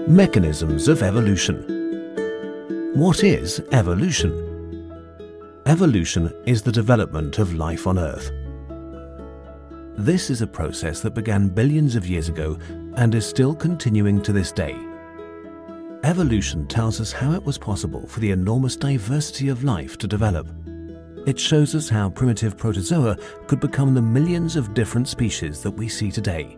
Mechanisms of evolution. What is evolution? Evolution is the development of life on Earth. This is a process that began billions of years ago and is still continuing to this day. Evolution tells us how it was possible for the enormous diversity of life to develop. It shows us how primitive protozoa could become the millions of different species that we see today.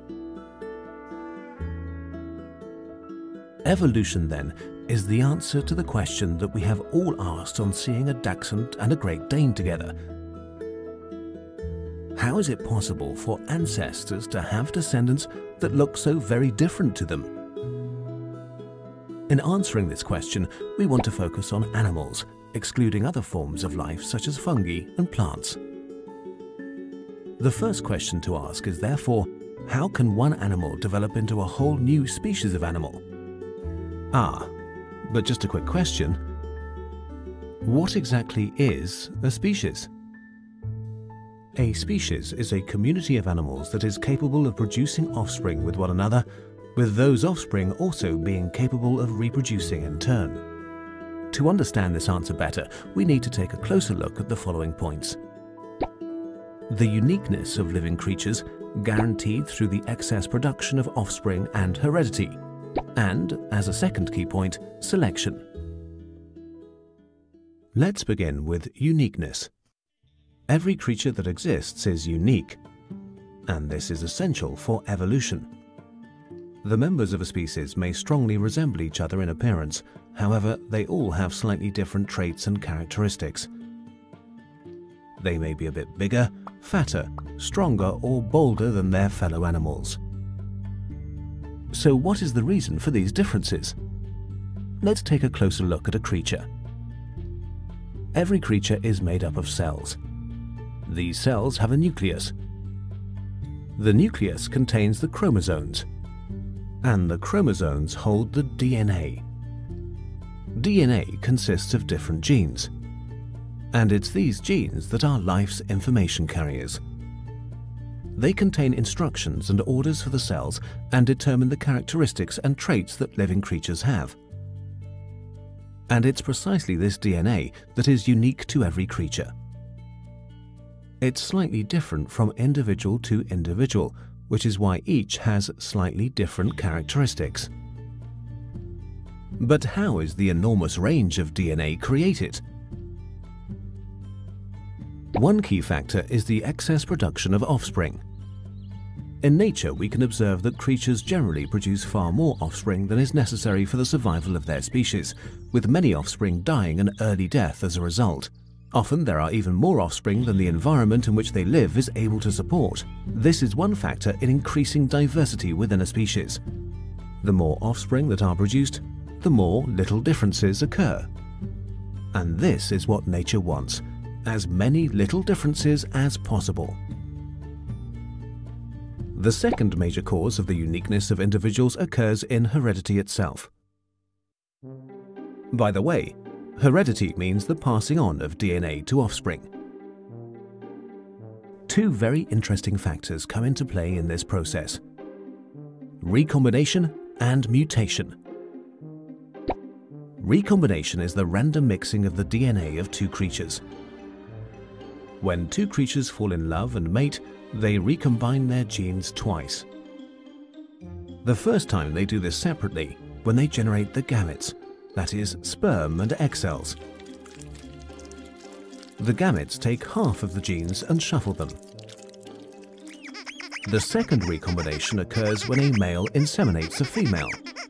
Evolution, then, is the answer to the question that we have all asked on seeing a Dachshund and a Great Dane together. How is it possible for ancestors to have descendants that look so very different to them? In answering this question, we want to focus on animals, excluding other forms of life such as fungi and plants. The first question to ask is therefore, how can one animal develop into a whole new species of animal? But just a quick question. What exactly is a species? A species is a community of animals that is capable of producing offspring with one another, with those offspring also being capable of reproducing in turn. To understand this answer better, we need to take a closer look at the following points. The uniqueness of living creatures, guaranteed through the excess production of offspring and heredity. And, as a second key point, selection. Let's begin with uniqueness. Every creature that exists is unique, and this is essential for evolution. The members of a species may strongly resemble each other in appearance, however, they all have slightly different traits and characteristics. They may be a bit bigger, fatter, stronger, or bolder than their fellow animals. So what is the reason for these differences? Let's take a closer look at a creature. Every creature is made up of cells. These cells have a nucleus. The nucleus contains the chromosomes, and the chromosomes hold the DNA. DNA consists of different genes, and it's these genes that are life's information carriers. They contain instructions and orders for the cells and determine the characteristics and traits that living creatures have. And it's precisely this DNA that is unique to every creature. It's slightly different from individual to individual, which is why each has slightly different characteristics. But how is the enormous range of DNA created? One key factor is the excess production of offspring. In nature, we can observe that creatures generally produce far more offspring than is necessary for the survival of their species, with many offspring dying an early death as a result. Often there are even more offspring than the environment in which they live is able to support. This is one factor in increasing diversity within a species. The more offspring that are produced, the more little differences occur. And this is what nature wants, as many little differences as possible. The second major cause of the uniqueness of individuals occurs in heredity itself. By the way, heredity means the passing on of DNA to offspring. Two very interesting factors come into play in this process: recombination and mutation. Recombination is the random mixing of the DNA of two creatures. When two creatures fall in love and mate, they recombine their genes twice. The first time they do this separately, when they generate the gametes, that is, sperm and egg cells. The gametes take half of the genes and shuffle them. The second recombination occurs when a male inseminates a female.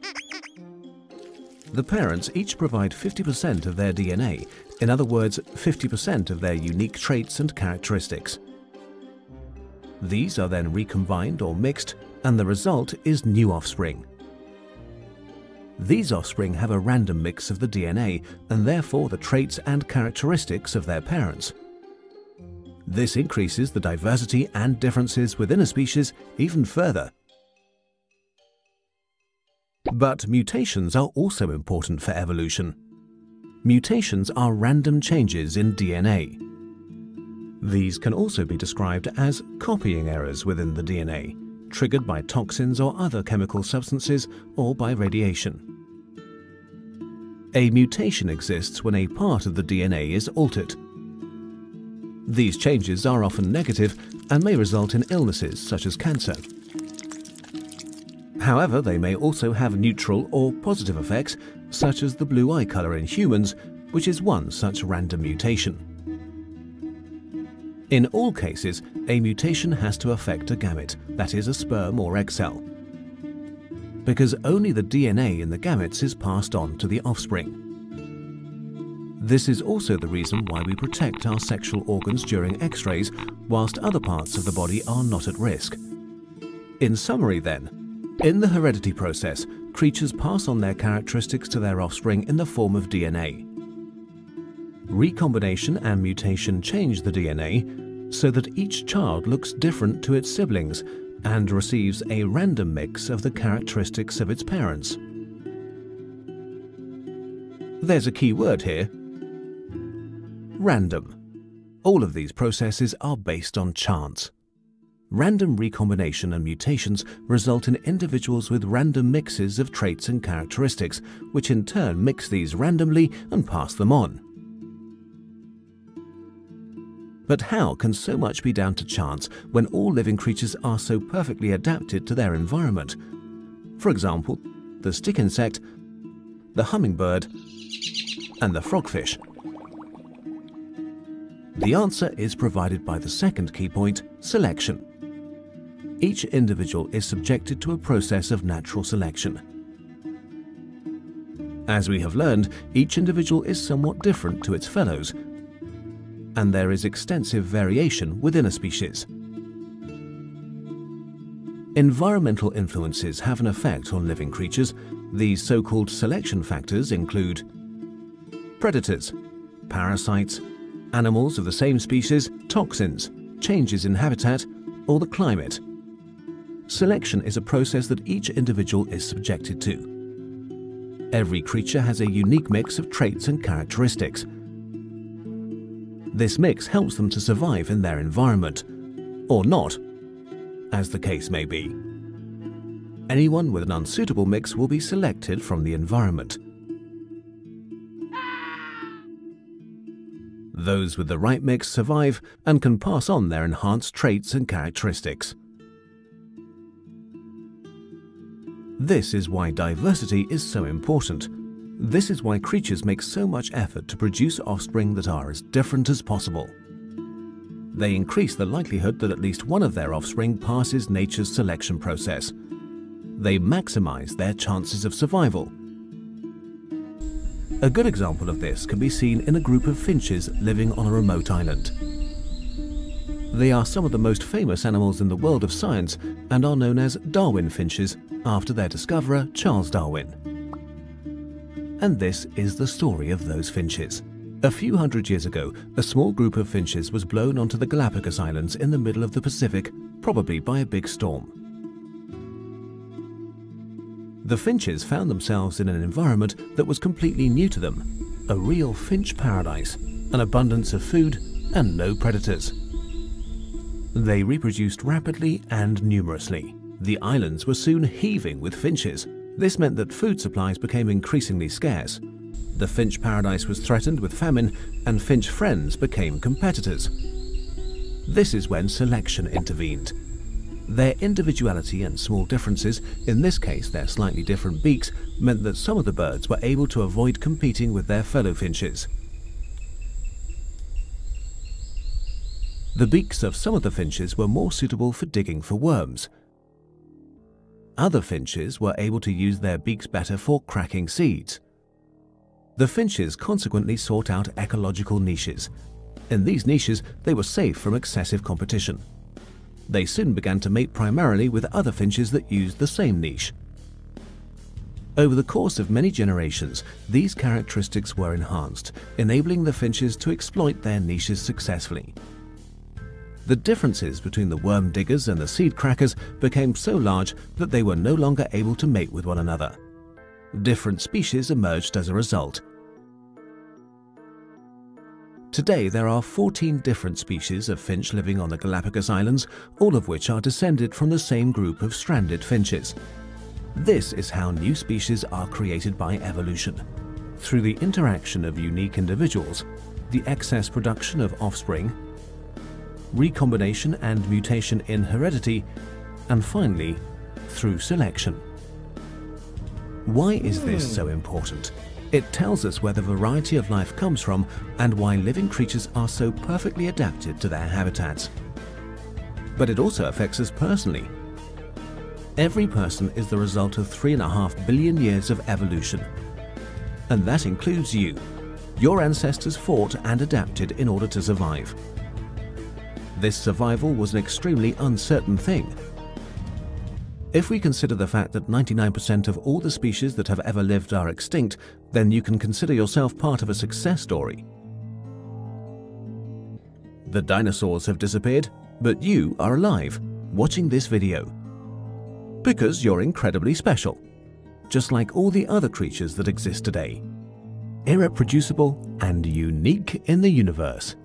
The parents each provide 50% of their DNA, in other words, 50% of their unique traits and characteristics. These are then recombined or mixed, and the result is new offspring. These offspring have a random mix of the DNA and therefore the traits and characteristics of their parents. This increases the diversity and differences within a species even further. But mutations are also important for evolution. Mutations are random changes in DNA. These can also be described as copying errors within the DNA, triggered by toxins or other chemical substances or by radiation. A mutation exists when a part of the DNA is altered. These changes are often negative and may result in illnesses such as cancer. However, they may also have neutral or positive effects, such as the blue eye color in humans, which is one such random mutation. In all cases, a mutation has to affect a gamete, that is, a sperm or egg cell, because only the DNA in the gametes is passed on to the offspring. This is also the reason why we protect our sexual organs during X-rays, whilst other parts of the body are not at risk. In summary then, in the heredity process, creatures pass on their characteristics to their offspring in the form of DNA. Recombination and mutation change the DNA so that each child looks different to its siblings and receives a random mix of the characteristics of its parents. There's a key word here: random. All of these processes are based on chance. Random recombination and mutations result in individuals with random mixes of traits and characteristics, which in turn mix these randomly and pass them on. But how can so much be down to chance when all living creatures are so perfectly adapted to their environment? For example, the stick insect, the hummingbird, and the frogfish. The answer is provided by the second key point: selection. Each individual is subjected to a process of natural selection. As we have learned, each individual is somewhat different to its fellows, and there is extensive variation within a species. Environmental influences have an effect on living creatures. These so-called selection factors include predators, parasites, animals of the same species, toxins, changes in habitat, or the climate. Selection is a process that each individual is subjected to. Every creature has a unique mix of traits and characteristics. This mix helps them to survive in their environment, or not, as the case may be. Anyone with an unsuitable mix will be selected from the environment. Those with the right mix survive and can pass on their enhanced traits and characteristics. This is why diversity is so important. This is why creatures make so much effort to produce offspring that are as different as possible. They increase the likelihood that at least one of their offspring passes nature's selection process. They maximize their chances of survival. A good example of this can be seen in a group of finches living on a remote island. They are some of the most famous animals in the world of science and are known as Darwin finches, after their discoverer Charles Darwin. And this is the story of those finches. A few hundred years ago, a small group of finches was blown onto the Galapagos Islands in the middle of the Pacific, probably by a big storm. The finches found themselves in an environment that was completely new to them, a real finch paradise, an abundance of food, and no predators. They reproduced rapidly and numerously. The islands were soon heaving with finches. This meant that food supplies became increasingly scarce. The finch paradise was threatened with famine, and finch friends became competitors. This is when selection intervened. Their individuality and small differences, in this case their slightly different beaks, meant that some of the birds were able to avoid competing with their fellow finches. The beaks of some of the finches were more suitable for digging for worms. Other finches were able to use their beaks better for cracking seeds. The finches consequently sought out ecological niches. In these niches, they were safe from excessive competition. They soon began to mate primarily with other finches that used the same niche. Over the course of many generations, these characteristics were enhanced, enabling the finches to exploit their niches successfully. The differences between the worm diggers and the seed crackers became so large that they were no longer able to mate with one another. Different species emerged as a result. Today there are 14 different species of finch living on the Galapagos Islands, all of which are descended from the same group of stranded finches. This is how new species are created by evolution. through the interaction of unique individuals, the excess production of offspring, recombination and mutation in heredity, and finally, through selection. Why is this so important? It tells us where the variety of life comes from and why living creatures are so perfectly adapted to their habitats. But it also affects us personally. Every person is the result of 3.5 billion years of evolution. And that includes you. Your ancestors fought and adapted in order to survive. This survival was an extremely uncertain thing. If we consider the fact that 99% of all the species that have ever lived are extinct, then you can consider yourself part of a success story. The dinosaurs have disappeared, but you are alive, watching this video. Because you're incredibly special, just like all the other creatures that exist today. Irreproducible and unique in the universe.